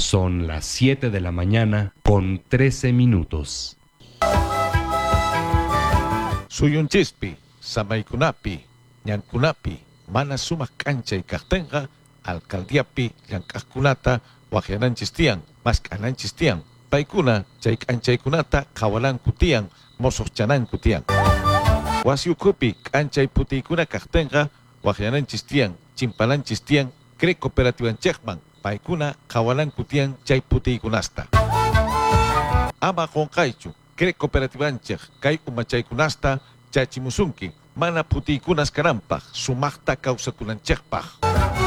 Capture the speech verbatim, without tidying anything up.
Son las siete de la mañana con trece minutos. Suyunchispi, samaykunapi, ñankunapi, mana sumaq k'anchay kaqtinqa, alcaldiapi llank'aqkunata waqyananchis tiyan, mask'ananchis tiyan. Paykuna chay k'anchaykunata qhawalanku tiyan, mosoqchananku tiyan. Wasi ukhupi k'anchay putiykuna kaqtinqa waqyananchis tiyan, chimpananchis tiyan, cre cooperativanchikman, paykuna qhawalanku tiyan chay putiykunasta. Ama qonqaychu, cre cooperativanchik kay umachaykunasta chachimusunki, mana putiykunas kananpaq, sumaqta kawsakunanchikpaq.